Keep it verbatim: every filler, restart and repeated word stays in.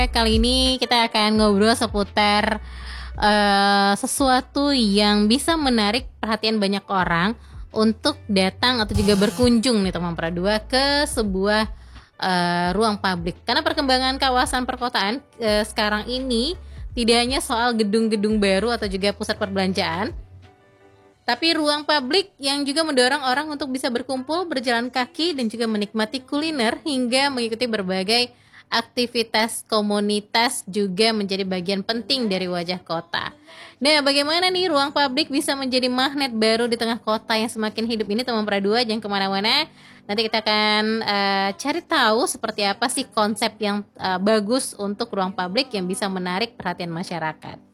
Kali ini kita akan ngobrol seputar uh, sesuatu yang bisa menarik perhatian banyak orang untuk datang atau juga berkunjung nih teman Pradua ke sebuah uh, ruang publik. Karena perkembangan kawasan perkotaan uh, sekarang ini tidak hanya soal gedung-gedung baru atau juga pusat perbelanjaan, tapi ruang publik yang juga mendorong orang untuk bisa berkumpul, berjalan kaki, dan juga menikmati kuliner hingga mengikuti berbagai aktivitas komunitas juga menjadi bagian penting dari wajah kota. Nah, bagaimana nih ruang publik bisa menjadi magnet baru di tengah kota yang semakin hidup ini, teman Pradua? Jangan kemana-mana. Nanti kita akan uh, cari tahu seperti apa sih konsep yang uh, bagus untuk ruang publik yang bisa menarik perhatian masyarakat.